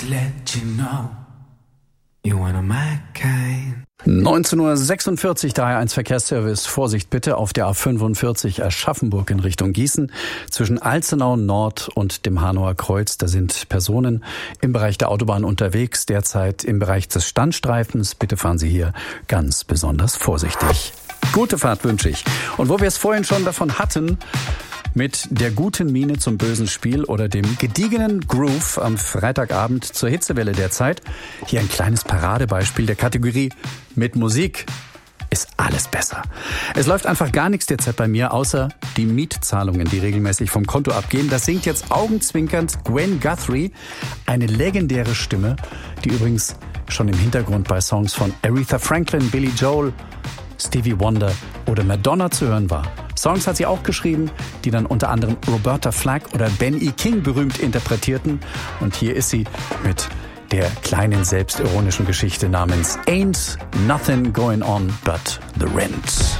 let you know you wanna my kind. 19:46 Uhr, daher 1 Verkehrsservice. Vorsicht bitte auf der A45 Aschaffenburg in Richtung Gießen. Zwischen Alzenau Nord und dem Hanauer Kreuz, da sind Personen im Bereich der Autobahn unterwegs, derzeit im Bereich des Standstreifens. Bitte fahren Sie hier ganz besonders vorsichtig. Gute Fahrt wünsche ich. Und wo wir es vorhin schon davon hatten, mit der guten Miene zum bösen Spiel oder dem gediegenen Groove am Freitagabend zur Hitzewelle der Zeit. Hier ein kleines Paradebeispiel der Kategorie mit Musik ist alles besser. Es läuft einfach gar nichts derzeit bei mir, außer die Mietzahlungen, die regelmäßig vom Konto abgehen. Das singt jetzt augenzwinkernd Gwen Guthrie, eine legendäre Stimme, die übrigens schon im Hintergrund bei Songs von Aretha Franklin, Billy Joel, Stevie Wonder oder Madonna zu hören war. Songs hat sie auch geschrieben, die dann unter anderem Roberta Flack oder Ben E. King berühmt interpretierten. Und hier ist sie mit der kleinen selbstironischen Geschichte namens Ain't Nothing Going On But The Rent.